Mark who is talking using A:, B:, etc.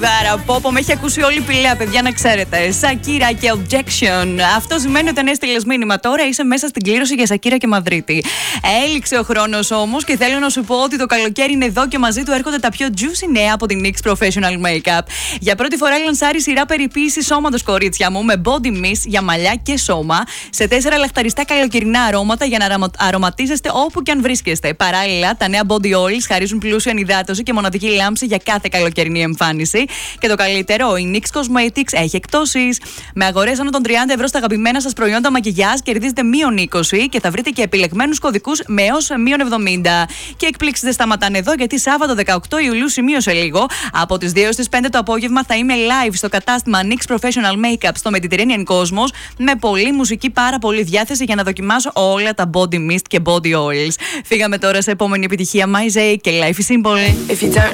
A: Πόπο, με έχει ακούσει όλη η πηλαία, παιδιά, να ξέρετε. Σακύρα και Objection. Αυτό σημαίνει ότι αν έστειλε μήνυμα τώρα είσαι μέσα στην κλήρωση για Σακύρα και Μαδρίτη. Έληξε ο χρόνος όμως και θέλω να σου πω ότι το καλοκαίρι είναι εδώ και μαζί του έρχονται τα πιο juicy νέα από την NYX Professional Makeup. Για πρώτη φορά λανσάρει σειρά περιποίηση σώματος, κορίτσια μου, με body mist για μαλλιά και σώμα, σε 4 λαχταριστά καλοκαιρινά αρώματα για να αρωματίζεστε όπου και αν βρίσκεστε. Παράλληλα, τα νέα body oils χαρίζουν πλούσια ενυδάτωση και μοναδική λάμψη για κάθε καλοκαιρινή εμφάνιση. Και το καλύτερο, η NYX Cosmetics έχει εκπτώσεις. Με αγορές άνω των 30 ευρώ στα αγαπημένα σας προϊόντα μακιγιάζ κερδίζετε -20 και θα βρείτε και επιλεγμένους κωδικούς με έως -70. Και εκπλήξεις δεν σταματάνε εδώ, γιατί Σάββατο 18 Ιουλίου, σημείωσε λίγο, από τις 2 έως τις 5 το απόγευμα θα είμαι live στο κατάστημα NYX Professional Makeup στο Mediterranean Cosmos με πολλή μουσική, πάρα πολύ διάθεση για να δοκιμάσω όλα τα body mist και body oils. Φύγαμε τώρα σε επόμενη επιτυχία, My Zay και Life is Simple.